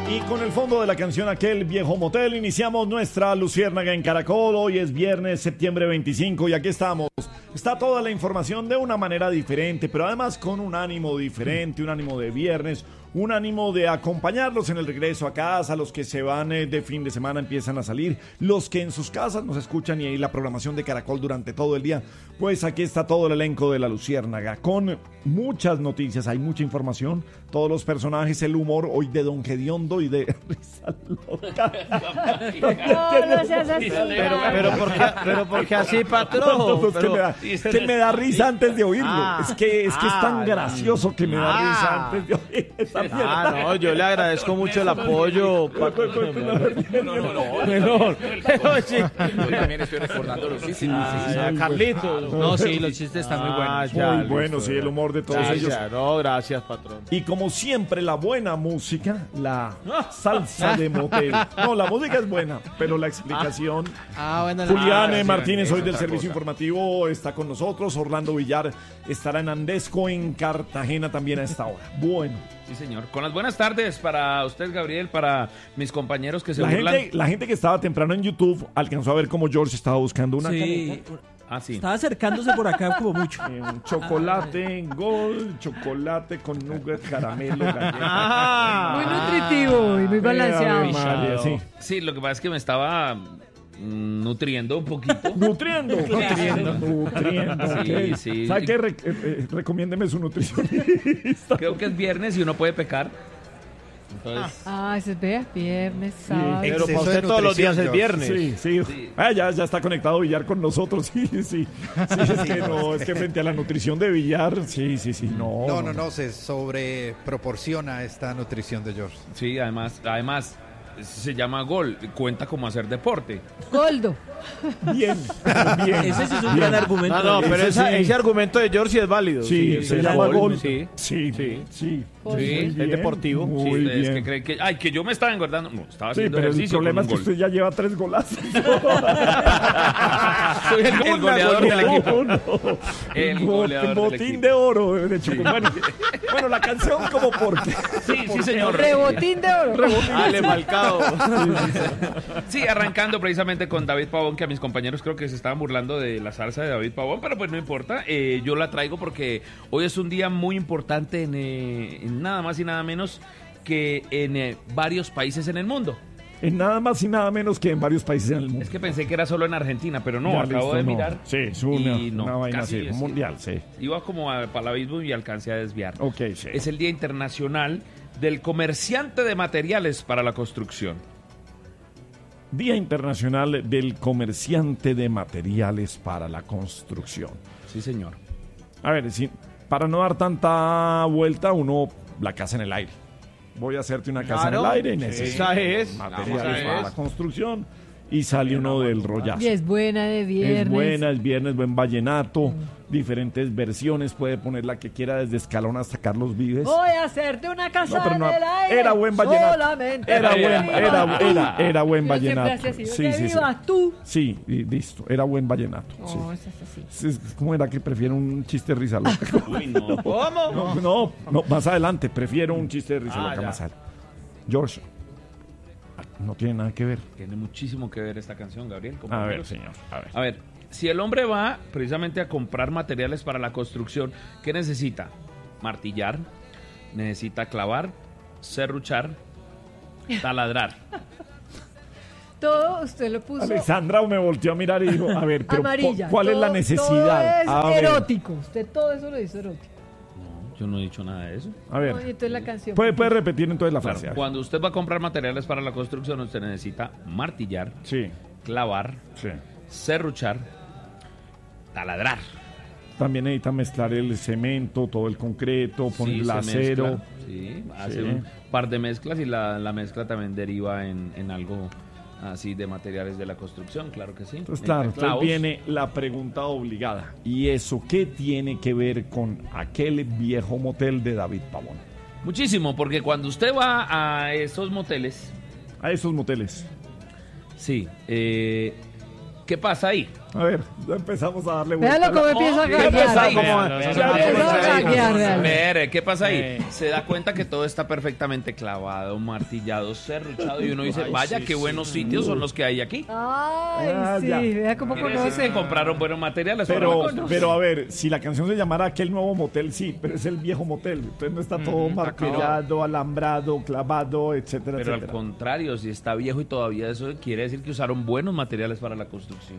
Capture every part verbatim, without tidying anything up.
Y con el fondo de la canción Aquel Viejo Motel iniciamos nuestra Luciérnaga en Caracol. Hoy es viernes, septiembre veinticinco y aquí estamos. Está toda la información de una manera diferente, pero además con un ánimo diferente, un ánimo de viernes, un ánimo de acompañarlos en el regreso a casa, los que se van eh, de fin de semana empiezan a salir, los que en sus casas nos escuchan y ahí la programación de Caracol durante todo el día. Pues aquí está todo el elenco de la Luciérnaga con muchas noticias, hay mucha información, todos los personajes, el humor hoy de Don Gediondo y de Risa Loca. No, no seas así. Pero, pero, ¿por qué, pero porque así, patrón. No, es Pero- que, me da, es que me da risa antes de oírlo. Ah, es que es que es tan ah, gracioso que me da ah. risa antes de oír esa mierda. Ah, no, yo le agradezco mucho el apoyo. Menor. Menor. Pero sí. Yo también estoy recordando los chistes. Ah, Carlitos. No, sí, los chistes están muy Ah, buenos. ya, Muy listo, bueno, sí, el humor de todos ellos. Gracias, no, gracias, patrón. Y como siempre, la buena música, la salsa de motel. No, la música es buena, pero la explicación. Ah, bueno, la- Julián Ah, eh, sí, Martínez, es hoy del otra Servicio cosa. Informativo, está con nosotros. Orlando Villar estará en Andesco, en Cartagena también a esta hora. Bueno, Sí, señor. Con las buenas tardes para usted, Gabriel, para mis compañeros que se la burlan. gente, la gente que estaba temprano en YouTube alcanzó a ver cómo George estaba buscando una Sí, caneca. Ah, sí. estaba acercándose por acá como mucho. Eh, un chocolate en gol, chocolate con nugget, caramelo, galleta. Ah, Muy nutritivo y muy balanceado. Ave María, sí. Sí, lo que pasa es que me estaba mm, nutriendo un poquito. Nutriendo, nutriendo, nutriendo. Sí, ok. sí. ¿Sabe qué? Re- eh, eh, recomiéndeme su nutricionista. Creo que es viernes y uno puede pecar. Entonces, Ah, ese es vea, viernes, sábado. pero Exceso para usted de todos los días es nutrición, viernes. Sí, sí. Sí. Ah, ya, ya está conectado Villar con nosotros. Sí, sí. Sí, es que no, es que frente a la nutrición de Villar, sí, sí, sí. No, No, no, no, se sobreproporciona esta nutrición de George. sí, además, además se llama gol, cuenta como hacer deporte. Goldo. Bien, bien. Ese sí es un gran argumento. No, no, pero Ese esa- sí. ese argumento de George sí es válido. Sí, ese se es llama gol, gol. Sí. Sí, sí, sí. Muy es bien, deportivo. Muy Ustedes bien. que creen que, ay, que yo me estaba engordando. No, estaba Sí, haciendo pero el ejercicio problema es con que un gol. usted ya lleva tres golazos. Soy el, el goleador del equipo. Uno. El Bot- goleador del botín equipo. de oro de Choco. Bueno, bueno, la canción como porque. Sí, sí, señor. Rebotín de oro. Ale Falcao. Sí, arrancando precisamente con David Pavón, que a mis compañeros creo que se estaban burlando de la salsa de David Pavón, pero pues no importa, eh, yo la traigo porque hoy es un día muy importante en, eh, en nada más y nada menos que en eh, varios países en el mundo. En nada más y nada menos que en varios países en el mundo. Es que pensé que era solo en Argentina, pero no, Ya, acabo listo, de no. mirar. Sí, es una, y no, una vaina casi así, es- mundial, sí. Iba como a, para el abismo y alcancé a desviar. Ok, sí. Es el Día Internacional del Comerciante de Materiales para la Construcción. Día Internacional del Comerciante de Materiales para la Construcción. Sí, señor. A ver, si, para no dar tanta vuelta, uno la casa en el aire. Voy a hacerte una casa Claro, en el aire y sí, necesito esa es, materiales esa para es. la construcción. Y sale uno del rollazo. Y es buena de viernes. Es buena, es viernes, buen vallenato, diferentes versiones, puede poner la que quiera desde Escalón hasta Carlos Vives. Voy a hacerte una casa No, pero no, en el aire. era buen vallenato. Solamente Era que buen, vivas era, tú. era, era buen Yo siempre vallenato. hacía así, Sí, que sí, sí. vivas tú. Sí, y listo, era buen vallenato. sí. No, eso es así. Sí, es- ¿Cómo era que prefiero un chiste de risa loca? Uy, no. ¿Cómo? No, no, no, más adelante, prefiero un chiste de risa Ah, loca ya. más adelante. George, no tiene nada que ver. Tiene muchísimo que ver esta canción, Gabriel. A ver, compañeros. señor, a ver. A ver, si el hombre va precisamente a comprar materiales para la construcción, ¿qué necesita? Martillar, necesita clavar, serruchar, taladrar. Todo usted lo puso Alexandra me volteó a mirar y dijo, a ver, pero amarilla. ¿cu- ¿cuál es la Todo- necesidad? Todo A es ver, erótico. Usted todo eso lo hizo erótico. No, yo no he dicho nada de eso. a No, y ver, entonces la canción. ¿puede, puede repetir entonces la frase? Claro, A ver. cuando usted va a comprar materiales para la construcción, usted necesita martillar, Sí, clavar, sí. serruchar, taladrar. También necesita mezclar el cemento, todo el concreto, poner Sí, el se acero. mezcla, sí, hace Sí. un par de mezclas y la, la mezcla también deriva en, en algo así de materiales de la construcción, claro que sí. Entonces, Necesita claro, entonces clavos. viene la pregunta obligada. ¿Y eso qué tiene que ver con aquel viejo motel de David Pavón? Muchísimo, porque cuando usted va a esos moteles, A esos moteles. sí, eh, ¿qué pasa ahí? A ver, ya empezamos a darle vuelta. Véalo cómo empieza a ¿Qué pasa gaguear. ahí? Como- Vea, eso vea, no ¿qué puede pasa ser. ahí? Gaguear, vealo. Ver, ¿qué pasa ahí? Eh. Se da cuenta que todo está perfectamente clavado, martillado, serruchado y uno dice, Ay, vaya, sí, qué sí. buenos sitios son los que hay aquí. Ay, Ah, sí, ya. vea cómo Quiere decir conoce. que compraron buenos materiales para la Pero, construcción. pero a ver, si la canción se llamara Aquel Nuevo Motel, sí, pero es el viejo motel. Entonces no está todo está martillado, alambrado, clavado, etcétera, Pero al etcétera. contrario, si está viejo y todavía eso quiere decir que usaron buenos materiales para la construcción.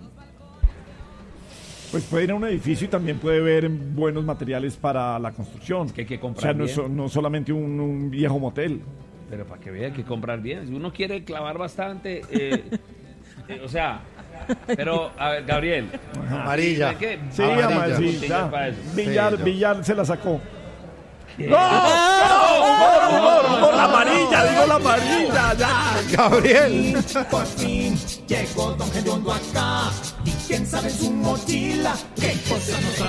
Pues puede ir a un edificio y también puede ver buenos materiales para la construcción. Es que hay que O comprar sea, no, es bien. so- no solamente un, un viejo motel. Pero para que vea, hay que comprar bien. Si uno quiere clavar bastante, eh, eh, o sea, pero, a ver, Gabriel. Amarilla. ¿qué? Sí, Amarilla. ama- sí, Puntillas ya. para eso. Villar, Sí, yo. Villar se la sacó. ¡No! ¡No! ¡Humor, humor, humor! ¡La amarilla! ¡Digo la amarilla! ¡Ya! Gabriel. Por fin llegó Don Gediondo acá. Y quién sabe en su mochila qué cosas nos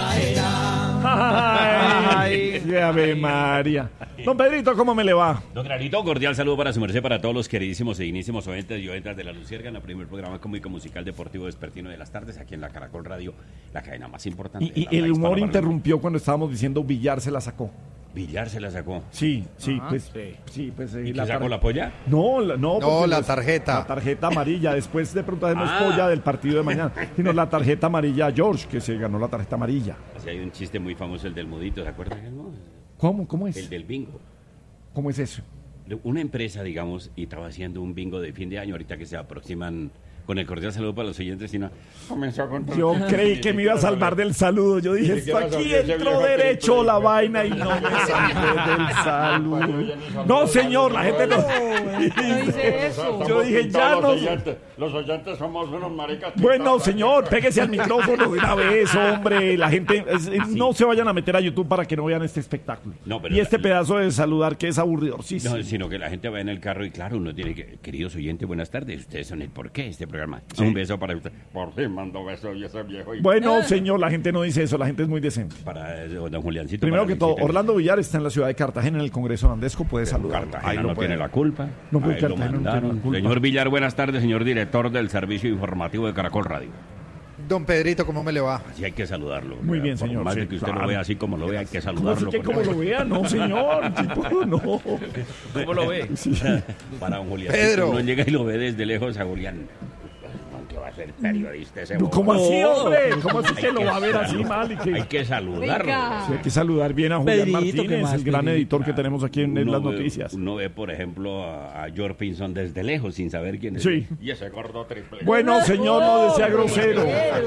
traerá. ¡Ay! ¡Qué Ave María! Don Pedrito, ¿cómo me le va? Don Granito, cordial saludo para su merced, para todos los queridísimos e dignísimos oyentes y oyentas de La Luciérnaga, el primer programa cómico musical deportivo vespertino de las tardes, aquí en la Caracol Radio, la cadena más importante. Y, de y habla el humor hispanoparlante. interrumpió cuando estábamos diciendo Villar se la sacó. Villar se la sacó. Sí, sí, Ajá. pues. Sí. Sí, pues. eh, ¿Y la qué sacó tar- la polla? No, la, no, No, porque la los- tarjeta. La tarjeta amarilla. Después de pronto hacemos Ah. polla del partido de mañana. Sino la tarjeta amarilla a George, que se ganó la tarjeta amarilla. Así hay un chiste muy famoso, el del mudito, ¿se acuerdan? No? ¿Cómo? ¿Cómo es? El del bingo. ¿Cómo es eso? Una empresa, digamos, y estaba haciendo un bingo de fin de año, ahorita que se aproximan, con el cordial saludo para los oyentes, sino comenzó con... Yo creí que me iba a salvar del saludo. Yo dije, esto aquí entró derecho la vaina y no me salvé del saludo. No, señor, la gente no. No dice eso. Yo dije, ya no. Los oyentes somos unos maricas. Bueno, señor, pégese al micrófono de una vez, hombre. La gente, es- es- no se vayan a meter a YouTube para que no vean este espectáculo. No, pero y este la- pedazo de saludar que es aburridorcísimo. No, sino que la gente va en el carro y claro, uno tiene que, queridos oyentes, buenas tardes, ustedes son el porqué de este programa. Un beso para usted. Por fin mando beso y ese viejo. Y Bueno, señor, la gente no dice eso, la gente es muy decente. para eh, don Juliancito. Primero para que todo, Luisito. Orlando Villar está en la ciudad de Cartagena, en el Congreso de Andesco, puede saludar. Cartagena no tiene la culpa. No, pero A él lo Cartagena no tiene mandaron. la culpa. Señor Villar, buenas tardes, señor director del servicio informativo de Caracol Radio. Don Pedrito, ¿cómo me le va? Así hay que saludarlo. Muy ¿verdad? bien, Por señor, más sí, de que usted claro. lo vea así como lo vea, hay que No, saludarlo. que porque- como lo vea, no, señor. Tipo, no. ¿Cómo lo ve? Para don Julián. Pedro. Uno llega y lo ve desde lejos a Julián. ¿Qué va a ser periodista ese? ¿Cómo bobo? así, hombre? ¿Cómo así Hay que lo que va a ver así saludar. mal? Y que... Hay que saludarlo. Venga. Sí, hay que saludar bien a Julián Pedrito, ¿qué Martínez, más, el gran Pedrito? editor que tenemos aquí en, en Uno las ve- noticias. Uno ve, por ejemplo, a, a George Pinson desde lejos sin saber quién es. Sí. Y ese gordo triple. Bueno, señor, no sea grosero.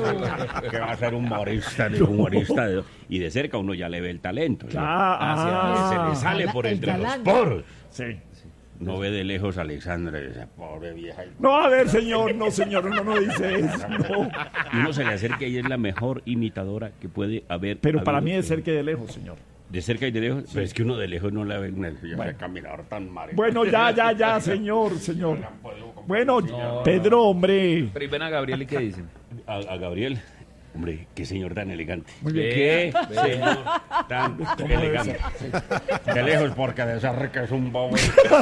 Que va a ser humorista, de humorista. de- y de cerca uno ya le ve el talento. ¿no? Ah, Se le ah. sale por El entre los galán. poros. Sí. No ve de lejos a Alexandra, esa pobre vieja. No, a ver, señor, no, señor, uno no dice eso. No. Y uno se le acerca y es la mejor imitadora que puede haber. Pero para mí habido. es cerca y de lejos, señor. De cerca y de lejos, pero es que uno de lejos no la ve una ese caminador tan marica. Bueno, ya, ya, ya, señor, señor. Bueno, Pedro, hombre. Pero y ven a Gabriel y qué dicen. A, a Gabriel, hombre, qué señor tan elegante. Muy bien. Qué señor tan elegante. De lejos, porque de cerca es un bobo.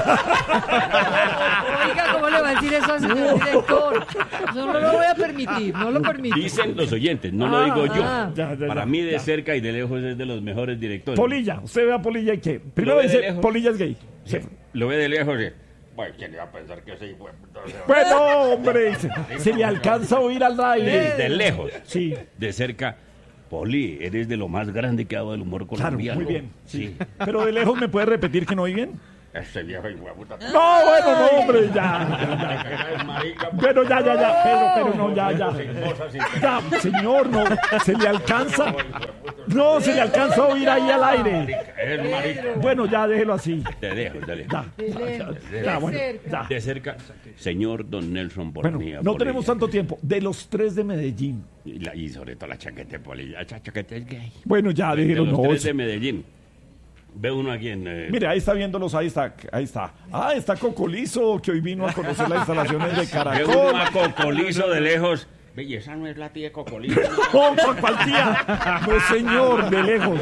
Oiga, ¿cómo le va a decir eso al señor director? Eso no lo voy a permitir, no lo permito. Dicen los oyentes, no lo Ah, digo yo. ah. Ya, ya, Para ya, mí de ya. cerca y de lejos es de los mejores directores. Polilla, usted ve a Polilla y qué. Primero ve de dice, lejos. Polilla es gay. Sí, lo ve de lejos y... Bueno, ¿quién iba a pensar que ese hijo de puta se va? Bueno, hombre, se, se le alcanza a oír al aire. De lejos. Sí, De cerca, Poli, eres de lo más grande que ha dado el humor claro, colombiano. muy bien. Sí. Pero de lejos me puede repetir que no oí bien. Este viejo hijo de puta. No, bueno, no, hombre, ya. Es marica, Pero ya, ya, ya, pero, pero no, ya, ya. sin cosas, sin- Ya, señor, no, se le alcanza. No, se le alcanza a oír ahí al aire. Es marica. Bueno, ya, déjelo así. De lejos, de lejos. Ya, De lejos, de ya, bueno, cerca. ya. De cerca, señor Don Nelson Bueno, Bornía. no Poli. tenemos tanto tiempo. De los tres de Medellín. Y, la- y sobre todo la chaqueta de Poli. La cha- chaqueta es gay. Bueno, ya, De déjelo, los no. tres de Medellín. Ve uno aquí en... eh, Mire, ahí está viéndolos, ahí está, ahí está. Ah, está Cocolizo, que hoy vino a conocer las instalaciones de ve Caracol. uno a Cocolizo de lejos Belleza no es la tía de Cocolito. ¡Oh, con cuál tía! No, señor, de lejos.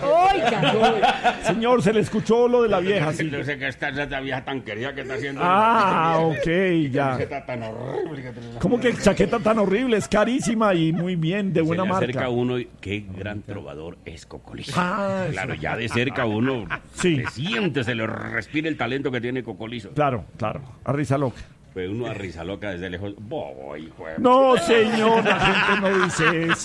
Oiga. Señor, se le escuchó lo de la vieja, sí. No sé qué está esa vieja tan querida que está haciendo. Ah, ok, ya. Está tan horrible que tiene la- ¿Cómo que chaqueta tan horrible? Es carísima y muy bien, de Se buena le acerca marca. uno y qué gran trovador es Cocolito. Ah, Claro, ya de cerca uno Sí. se siente, se le respira el talento que tiene Cocolizo. Claro, claro, a risa loca. Pues uno a risa loca desde lejos. Bobo, hijo de- No, señor, la gente no dice eso.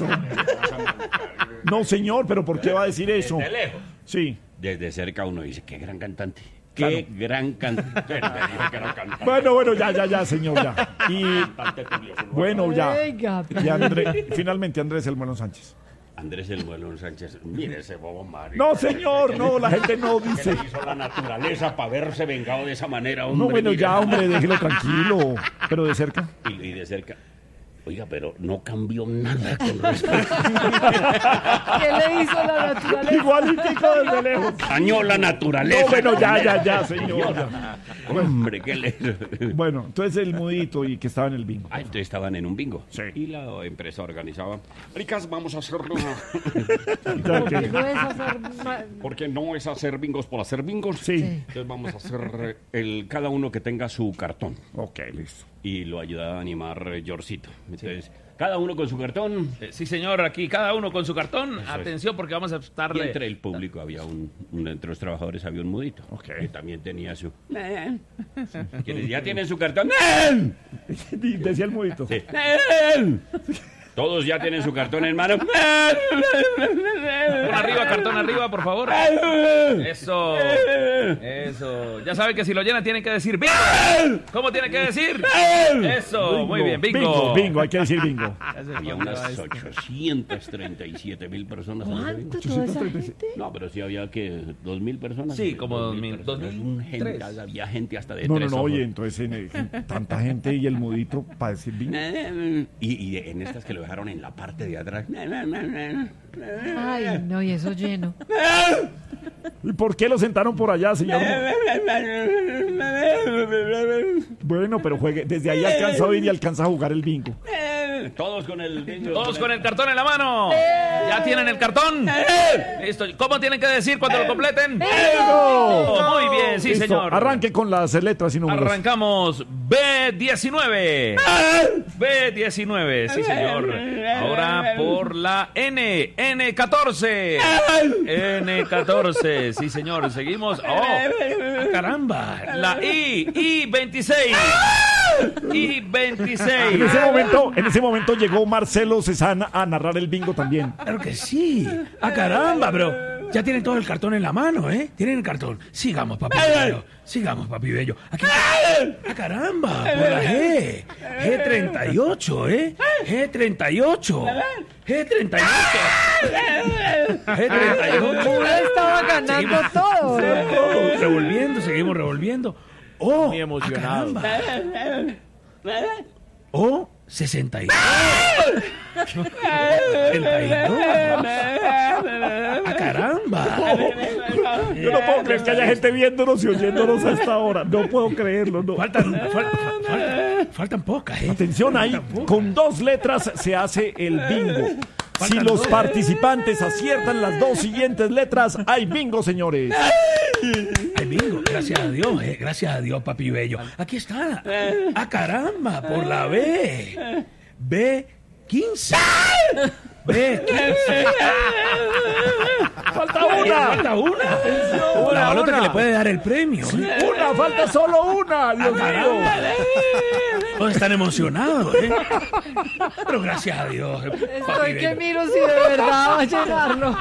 No, señor, pero ¿por qué va a decir eso? Desde lejos. Sí. Desde cerca uno dice, qué gran cantante. Qué gran cantante. Me dijo que era un cantante. Bueno, bueno, ya, ya, ya, señor, ya. Y Cantante curioso, ¿no? bueno, ya. Oiga. Y André, finalmente Andrés El Bueno Sánchez. Andrés el Muelón Sánchez, mire ese bobo Mario. No, señor, no, la gente no ¿Qué dice. le hizo la naturaleza para haberse vengado de esa manera, hombre? No, bueno, Mire. ya, hombre, déjelo tranquilo. Pero de cerca. Y, y de cerca. Oiga, pero no cambió nada con respecto. ¿Qué le hizo la naturaleza? Igualitico desde lejos. Dañó la naturaleza. No, bueno, ya, ya, ya, señor. ya. Hombre, ¿qué le... Bueno, entonces el mudito y que estaba en el bingo. Ah, entonces estaban en un bingo. Sí. Y la empresa organizaba. Ricas, vamos a hacer una... Ya que- No es hacer ma- Porque no es hacer bingos por hacer bingos. Sí. Entonces vamos a hacer eh, el, cada uno que tenga su cartón. Ok, listo. Y lo ayudaba a animar eh, Yorcito. Entonces, cada uno con su cartón. Eh, Sí, señor, aquí cada uno con su cartón. es. Atención, porque vamos a Y estarle... entre el público había un, un- entre los trabajadores había un mudito. Ok. Que también tenía su... Quienes ya tienen su cartón. Y decía el mudito. Sí. Todos ya tienen su cartón en mano. Cartón arriba, cartón arriba, por favor. Eso. Eso. Ya saben que si lo llenan tienen que decir bingo. ¿Cómo tienen que decir? Eso. Muy bien, bingo. Bingo, bingo, hay que decir bingo. Había unas ochocientas treinta y siete mil personas. en ese bingo. ¿Cuánto toda esa gente? No, pero sí había que dos mil personas. Sí, como Dos dos mil, personas. dos mil Un gente, tres. había gente hasta de No, no, tres no, ojos. oye, entonces en el- tanta gente y el mudito para decir bingo. Y, y en estas que lo dejaron en la parte de atrás. Ay, no, y eso lleno. ¿Y por qué lo sentaron por allá, señor? Bueno, pero juegue. Desde ahí alcanza a oír y alcanza a jugar el bingo. Todos con el bingo. Todos con el cartón en la mano. ¿Ya tienen el cartón? Listo. ¿Cómo tienen que decir cuando lo completen? ¡Bingo! Muy bien, sí, Listo, señor. arranque con las letras y números. Arrancamos B diecinueve. B diecinueve, sí, señor. Ahora por la N. N catorce. N catorce, sí, señor. Seguimos. ¡Oh! ¡Ah, caramba! La I. I veintiséis. I veintiséis. En ese momento, en ese momento llegó Marcelo Cezanne a narrar el bingo también. Claro que sí. ¡Ah, caramba! Pero ya tienen todo el cartón en la mano, ¿eh? Tienen el cartón. Sigamos, papi bello. Sigamos, papi bello. Aquí está. ¡Ah, caramba! Por la G. G treinta y ocho, ¿eh? G treinta y ocho. G treinta y ocho. G treinta y ocho. Uno estaba ganando todo. Seguimos revolviendo, seguimos revolviendo. ¡Oh! Muy emocionado. ¡Ah, caramba! ¡Oh! sesenta y dos. setenta y dos. ¡Ah, caramba! Yo no puedo creer que haya gente viéndonos y oyéndonos a esta hora. No puedo creerlo, no. Faltan, fal- fal- faltan, faltan pocas, ¿eh? Atención ahí, con dos letras se hace el bingo. Si los participantes aciertan las dos siguientes letras, hay bingo, señores. Ay, bingo, gracias a Dios, eh, gracias a Dios, papi bello. Aquí está. ¡Ah, caramba! Por la B. B quince. B quince. Falta una. Falta una. La balota que le puede dar el premio. ¿eh? Una, falta solo una. Dios mío. Caramba. Todos están emocionados, ¿eh? Pero gracias a Dios. eh, papi Estoy que bello. miro si de verdad va a llenarlo.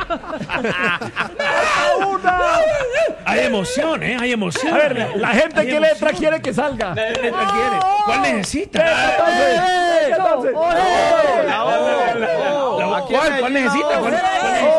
Una. Hay emoción, ¿eh? Hay emoción. A ver, la gente, Hay ¿qué letra emoción. quiere que salga? ¿Qué letra quiere? ¿Cuál necesita? Entonces, entonces. ¡Ole! La O, la O. ¿Cuál? ¿Cuál necesita? ¿Cuál- cuál necesita?